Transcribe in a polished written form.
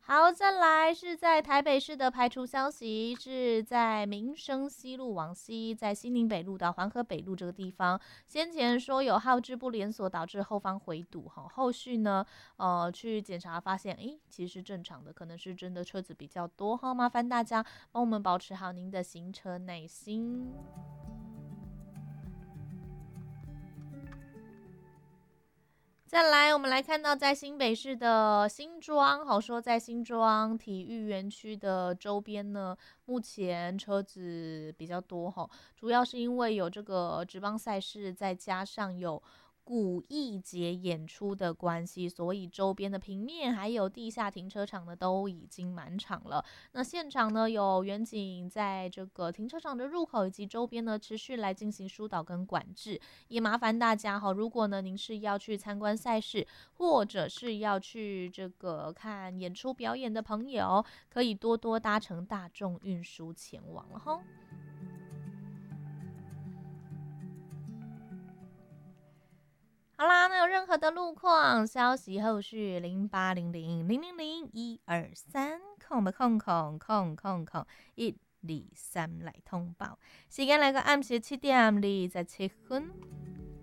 好，再来是在台北市的排除消息，是在民生西路往西，在西宁北路到环河北路这个地方，先前说有好志不连锁导致后方回堵哈，后续呢，去检查发现，其实是正常的，可能是真的车子比较多哈，麻烦大家帮我们保持好您的行车耐心。再来，我们来看到在新北市的新庄，好说在新庄体育园区的周边呢，目前车子比较多哈，主要是因为有这个职棒赛事，再加上有古艺节演出的关系，所以周边的平面还有地下停车场呢都已经满场了。那现场呢有远景在这个停车场的入口以及周边呢持续来进行疏导跟管制。也麻烦大家哈，如果呢您是要去参观赛事，或者是要去这个看演出表演的朋友，可以多多搭乘大众运输前往了哈。好啦，那有任何的路况消息，后续0800000123123来通报。时间来到暗时7点27分。